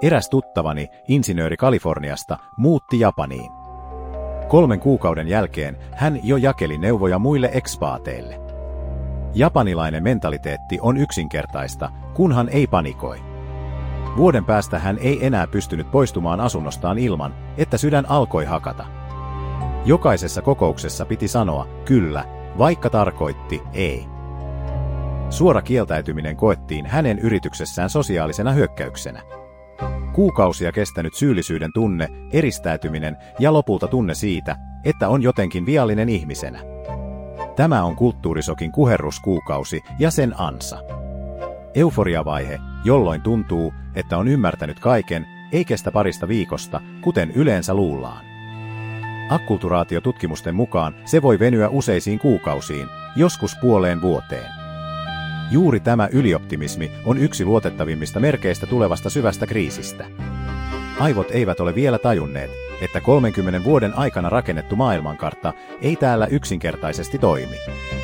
Eräs tuttavani, insinööri Kaliforniasta, muutti Japaniin. 3 kuukauden jälkeen hän jo jakeli neuvoja muille ekspaateille. Japanilainen mentaliteetti on yksinkertaista, kunhan ei panikoi. Vuoden päästä hän ei enää pystynyt poistumaan asunnostaan ilman, että sydän alkoi hakata. Jokaisessa kokouksessa piti sanoa kyllä, vaikka tarkoitti ei. Suora kieltäytyminen koettiin hänen yrityksessään sosiaalisena hyökkäyksenä. Kuukausia kestänyt syyllisyyden tunne, eristäytyminen ja lopulta tunne siitä, että on jotenkin viallinen ihmisenä. Tämä on kulttuurisokin kuherruskuukausi ja sen ansa. Euforiavaihe, jolloin tuntuu, että on ymmärtänyt kaiken, ei kestä parista viikosta, kuten yleensä luullaan. Akkulturaatiotutkimusten mukaan se voi venyä useisiin kuukausiin, joskus puoleen vuoteen. Juuri tämä ylioptimismi on yksi luotettavimmista merkeistä tulevasta syvästä kriisistä. Aivot eivät ole vielä tajunneet, että 30 vuoden aikana rakennettu maailmankartta ei täällä yksinkertaisesti toimi.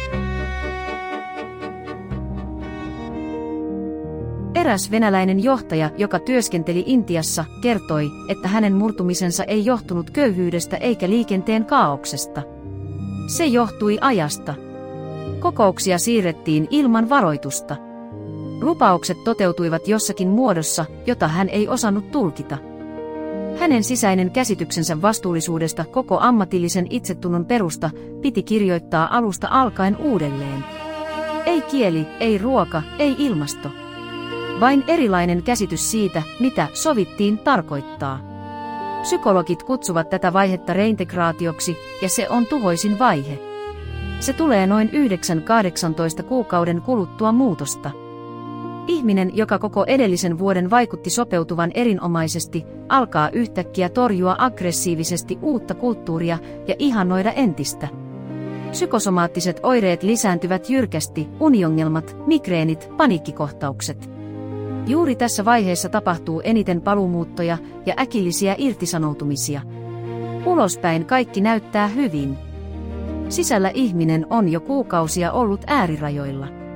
Eräs venäläinen johtaja, joka työskenteli Intiassa, kertoi, että hänen murtumisensa ei johtunut köyhyydestä eikä liikenteen kaauksesta. Se johtui ajasta. Kokouksia siirrettiin ilman varoitusta. Lupaukset toteutuivat jossakin muodossa, jota hän ei osannut tulkita. Hänen sisäinen käsityksensä vastuullisuudesta koko ammatillisen itsetunnon perusta piti kirjoittaa alusta alkaen uudelleen. Ei kieli, ei ruoka, ei ilmasto. Vain erilainen käsitys siitä, mitä sovittiin tarkoittaa. Psykologit kutsuvat tätä vaihetta reintegraatioksi, ja se on tuhoisin vaihe. Se tulee noin 9-18 kuukauden kuluttua muutosta. Ihminen, joka koko edellisen vuoden vaikutti sopeutuvan erinomaisesti, alkaa yhtäkkiä torjua aggressiivisesti uutta kulttuuria ja ihannoida entistä. Psykosomaattiset oireet lisääntyvät jyrkästi, uniongelmat, migreenit, paniikkikohtaukset. Juuri tässä vaiheessa tapahtuu eniten paluumuuttoja ja äkillisiä irtisanoutumisia. Ulospäin kaikki näyttää hyvin. Sisällä ihminen on jo kuukausia ollut äärirajoilla.